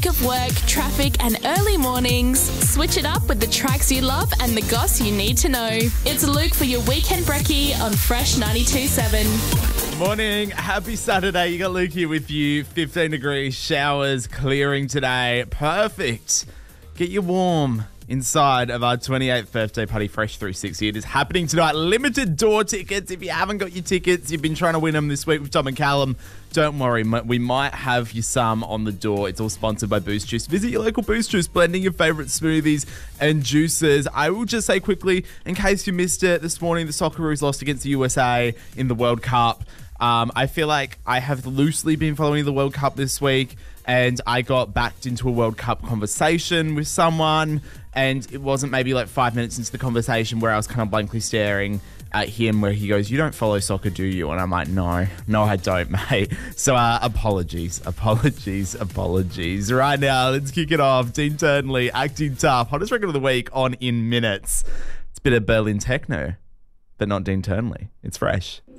week of work, traffic and early mornings, switch it up with the tracks you love and the goss you need to know. It's Luke for your weekend brekkie on Fresh 92.7. Morning. Happy Saturday. You got Luke here with you. 15 degrees, showers clearing today. Perfect. Get you warm inside of our 28th birthday party, Fresh 360. It is happening tonight. Limited door tickets. If you haven't got your tickets, you've been trying to win them this week with Tom and Callum, don't worry. We might have you some on the door. It's all sponsored by Boost Juice. Visit your local Boost Juice, blending your favourite smoothies and juices. I will just say quickly, in case you missed it, this morning the Socceroos lost against the USA in the World Cup. I feel like I have loosely been following the World Cup this week, and I got backed into a World Cup conversation with someone, and it wasn't maybe like 5 minutes into the conversation where I was kind of blankly staring at him where he goes, "You don't follow soccer, do you?" And I'm like, no, I don't, mate. So apologies. Right now, let's kick it off. Dean Turnley, Acting Tough, hottest record of the week on In Minutes. It's a bit of Berlin techno, but not Dean Turnley. It's fresh.